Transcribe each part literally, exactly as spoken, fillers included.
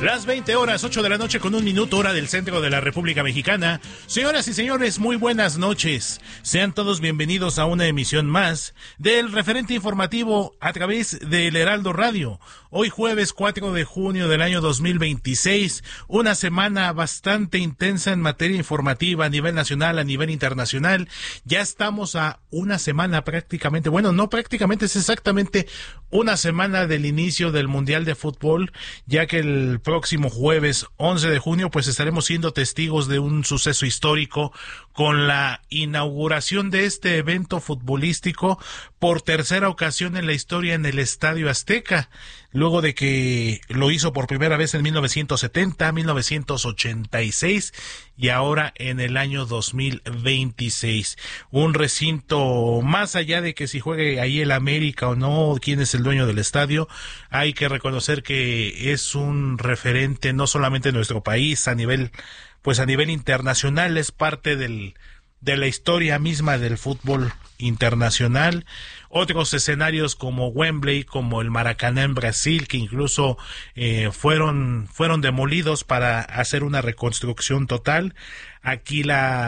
Las veinte horas, ocho de la noche con un minuto, hora del centro de la República Mexicana. Señoras y señores, muy buenas noches. Sean todos bienvenidos a una emisión más del referente informativo a través del Heraldo Radio. Hoy jueves cuatro de junio del año dos mil veintiséis, una semana bastante intensa en materia informativa a nivel nacional, a nivel internacional. Ya estamos a una semana prácticamente, bueno, no prácticamente, es exactamente una semana del inicio del Mundial de Fútbol, ya que el próximo jueves once de junio pues estaremos siendo testigos de un suceso histórico con la inauguración de este evento futbolístico por tercera ocasión en la historia en el Estadio Azteca, luego de que lo hizo por primera vez en mil novecientos setenta, mil novecientos ochenta y seis y ahora en el año dos mil veintiséis. Un recinto, más allá de que si juegue ahí el América o no, quién es el dueño del estadio, hay que reconocer que es un referente no solamente en nuestro país, a nivel, pues a nivel internacional, es parte del de la historia misma del fútbol internacional. Otros escenarios como Wembley, como el Maracaná en Brasil, que incluso eh, fueron fueron demolidos para hacer una reconstrucción total. Aquí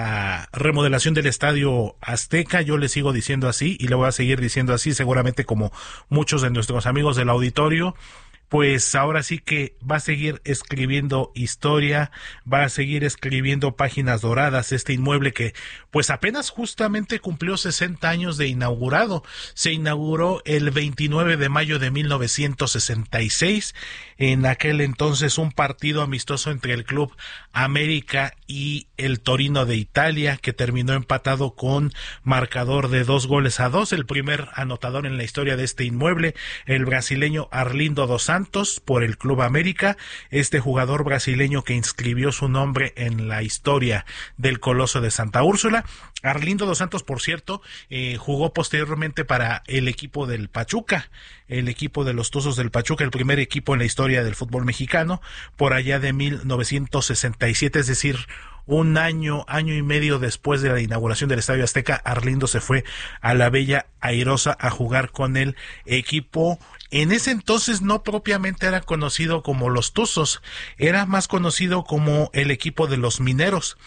la remodelación del Estadio Azteca, yo le sigo diciendo así y le voy a seguir diciendo así, seguramente como muchos de nuestros amigos del auditorio. Pues ahora sí que va a seguir escribiendo historia, va a seguir escribiendo páginas doradas este inmueble que pues apenas justamente cumplió sesenta años de inaugurado. Se inauguró el veintinueve de mayo de mil novecientos sesenta y seis, en aquel entonces un partido amistoso entre el Club América y el Torino de Italia, que terminó empatado con marcador de dos goles a dos. El primer anotador en la historia de este inmueble, el brasileño Arlindo dos Santos, por el Club América, este jugador brasileño que inscribió su nombre en la historia del Coloso de Santa Úrsula. Arlindo dos Santos, por cierto, eh, jugó posteriormente para el equipo del Pachuca, el equipo de los Tuzos del Pachuca, el primer equipo en la historia del fútbol mexicano, por allá de mil novecientos sesenta y siete, es decir, un año, año y medio después de la inauguración del Estadio Azteca, Arlindo se fue a la Bella Airosa a jugar con el equipo. En ese entonces no propiamente era conocido como los Tuzos, era más conocido como el equipo de los Mineros.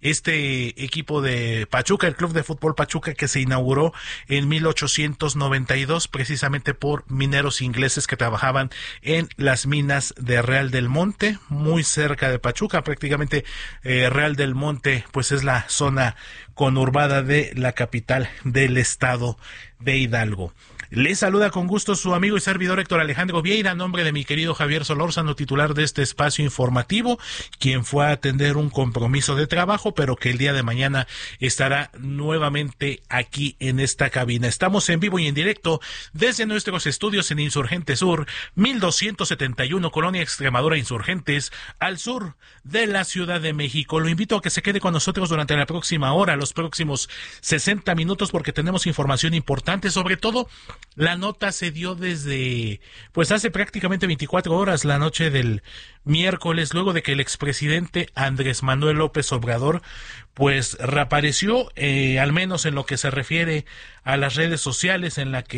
Este equipo de Pachuca, el Club de Fútbol Pachuca, que se inauguró en mil ochocientos noventa y dos precisamente por mineros ingleses que trabajaban en las minas de Real del Monte, muy cerca de Pachuca. Prácticamente eh, Real del Monte pues es la zona conurbada de la capital del estado de Hidalgo. Les saluda con gusto su amigo y servidor Héctor Alejandro Vieira, a nombre de mi querido Javier Solórzano, titular de este espacio informativo, quien fue a atender un compromiso de trabajo, pero que el día de mañana estará nuevamente aquí en esta cabina. Estamos en vivo y en directo desde nuestros estudios en Insurgente Sur, mil doscientos setenta y uno, Colonia Extremadura Insurgentes, al sur de la Ciudad de México. Lo invito a que se quede con nosotros durante la próxima hora, los próximos sesenta minutos, porque tenemos información importante, sobre todo la nota se dio desde, pues hace prácticamente veinticuatro horas, la noche del miércoles, luego de que el expresidente Andrés Manuel López Obrador, pues reapareció, eh, al menos en lo que se refiere a las redes sociales, en la que